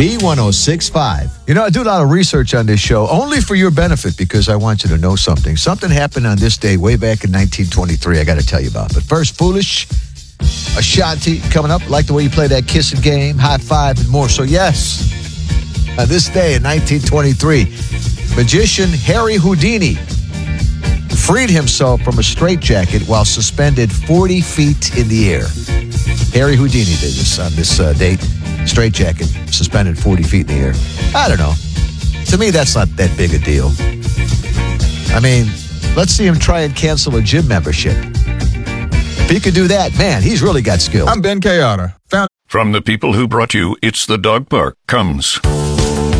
B1065. You know, I do a lot of research on this show, only for your benefit, because I want you to know something. Something happened on this day way back in 1923 I got to tell you about. But first, Foolish, Ashanti coming up. Like the way you play that kissing game, high five, and more. So, yes, on this day in 1923, magician Harry Houdini freed himself from a straitjacket while suspended 40 feet in the air. Harry Houdini did this on this date. Straitjacket, suspended 40 feet in the air. I don't know. To me, that's not that big a deal. I mean, let's see him try and cancel a gym membership. If he could do that, man, he's really got skills. I'm Ben Kayada. From the people who brought you It's the Dog Park comes